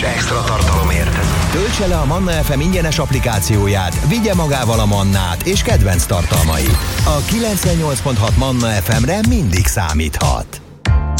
extra tartalomért. Töltse le a Manna FM ingyenes applikációját, vigye magával a Mannát és kedvenc tartalmait. A 98.6 Manna FM-re mindig számíthat.